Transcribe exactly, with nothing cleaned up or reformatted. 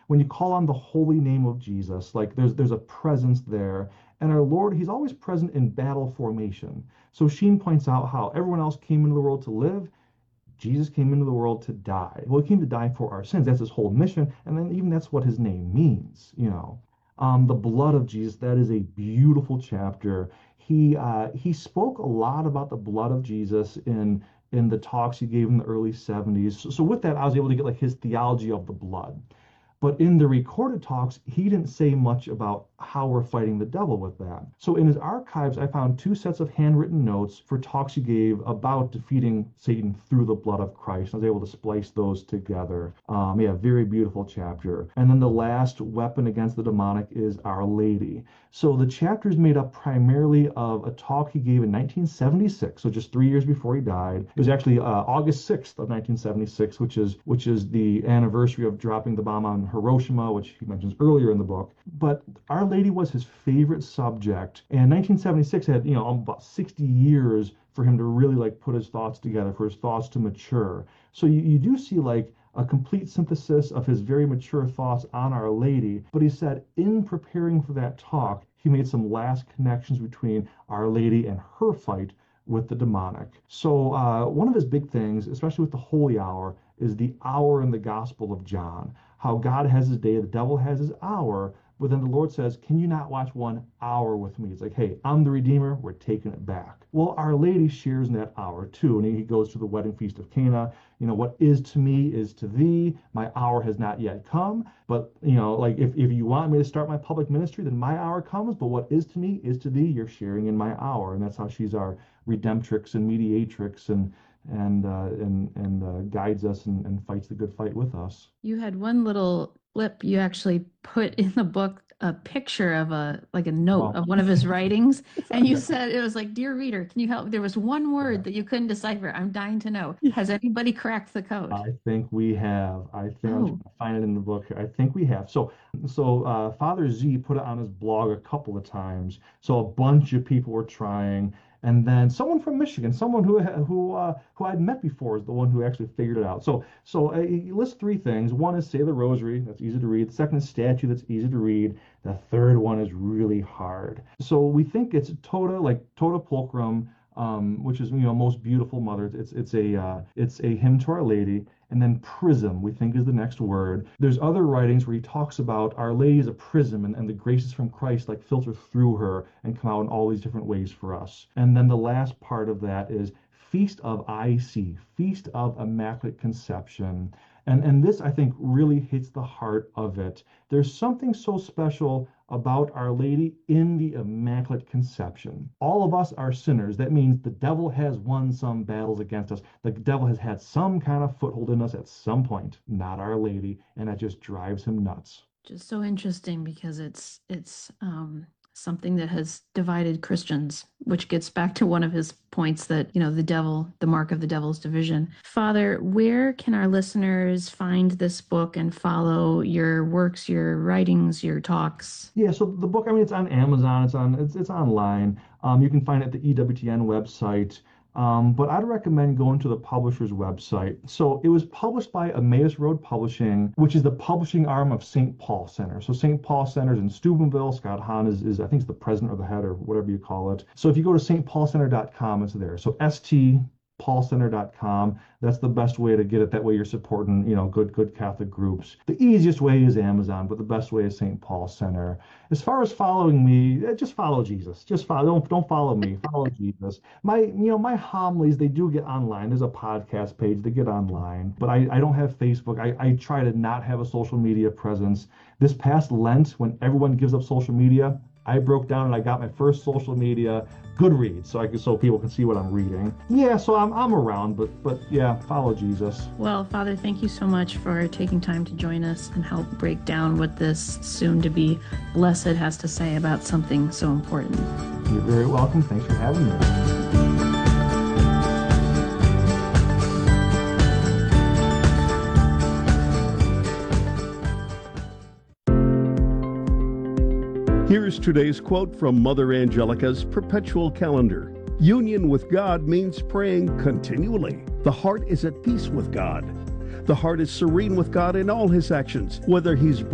when you call on the holy name of Jesus, like there's there's a presence there. And our Lord, he's always present in battle formation. So Sheen points out how everyone else came into the world to live. Jesus came into the world to die. Well, he came to die for our sins. That's his whole mission. And then even that's what his name means, you know. Um, the blood of Jesus, that is a beautiful chapter. He uh, he spoke a lot about the blood of Jesus in in the talks he gave in the early seventies. So, so with that, I was able to get like his theology of the blood. But in the recorded talks, he didn't say much about how we're fighting the devil with that. So in his archives, I found two sets of handwritten notes for talks he gave about defeating Satan through the blood of Christ. I was able to splice those together. Um, yeah, very beautiful chapter. And then the last weapon against the demonic is Our Lady. So the chapter is made up primarily of a talk he gave in nineteen seventy-six, so just three years before he died. It was actually uh, August sixth of nineteen seventy-six, which is which is the anniversary of dropping the bomb on Hiroshima, which he mentions earlier in the book. But Our Lady was his favorite subject, and nineteen seventy-six had, you know, about sixty years for him to really like put his thoughts together, for his thoughts to mature. So you, you do see like a complete synthesis of his very mature thoughts on Our Lady. But he said in preparing for that talk, he made some last connections between Our Lady and her fight with the demonic. So uh, one of his big things, especially with the Holy Hour, is the hour in the Gospel of John. How God has his day, the devil has his hour, but then the Lord says, can you not watch one hour with me? It's like, hey, I'm the Redeemer, we're taking it back. Well, Our Lady shares in that hour too, and he goes to the wedding feast of Cana. You know, what is to me is to thee. My hour has not yet come. But, you know, like if, if you want me to start my public ministry, then my hour comes. But what is to me is to thee. You're sharing in my hour. And that's how she's our redemptrix and mediatrix and and uh, and and uh, guides us and, and fights the good fight with us. You had one little flip. You actually put in the book a picture of a like a note Oh. of one of his writings, and you said it was like, "Dear reader, can you help?" There was one word that you couldn't decipher. I'm dying to know. Has anybody cracked the code? I think we have. I think I'm Oh, trying to find it in the book. I think we have. So, so uh, Father Z put it on his blog a couple of times. So a bunch of people were trying, and then someone from Michigan, someone who who uh, who I'd met before, is the one who actually figured it out. So, so uh, he lists three things. One is say the Rosary. That's easy to read. The second is statue. That's easy to read. The third one is really hard. So we think it's Tota, like Tota Pulchrum, um, which is, you know, most beautiful mother. It's it's a uh, it's a hymn to Our Lady. And then prism, we think, is the next word. There's other writings where he talks about Our Lady as a prism, and, and the graces from Christ like filter through her and come out in all these different ways for us. And then the last part of that is Feast of I C, Feast of Immaculate Conception. And, and this, I think, really hits the heart of it. There's something so special about Our Lady in the Immaculate Conception. All of us are sinners. That means the devil has won some battles against us. The devil has had some kind of foothold in us at some point, not Our Lady, and that just drives him nuts. just so interesting because it's it's um something that has divided Christians, which gets back to one of his points that, you know, the devil, the mark of the devil's division. Father, where can our listeners find this book and follow your works, your writings, your talks? Yeah, so the book, I mean, it's on Amazon, it's on it's it's online. Um, you can find it at the E W T N website. Um, but I'd recommend going to the publisher's website. So it was published by Emmaus Road Publishing, which is the publishing arm of Saint Paul Center. So Saint Paul Center is in Steubenville. Scott Hahn is, is, I think, is the president or the head or whatever you call it. So if you go to st paul center dot com, it's there. So S T paul center dot com. That's the best way to get it. That way you're supporting, you know, good good Catholic groups. The easiest way is Amazon, but the best way is Saint Paul Center. As far as following me, just follow Jesus. Just follow. Don't don't follow me. Follow Jesus. My you know my homilies, they do get online. There's a podcast page. They get online, but I I don't have Facebook. I I try to not have a social media presence. This past Lent, when everyone gives up social media, I broke down and I got my first social media, Goodreads, so I can so people can see what I'm reading. Yeah, so I'm I'm around, but but yeah, follow Jesus. Well, Father, thank you so much for taking time to join us and help break down what this soon-to-be blessed has to say about something so important. You're very welcome. Thanks for having me. Here's today's quote from Mother Angelica's Perpetual Calendar. Union with God means praying continually. The heart is at peace with God. The heart is serene with God in all his actions, whether he's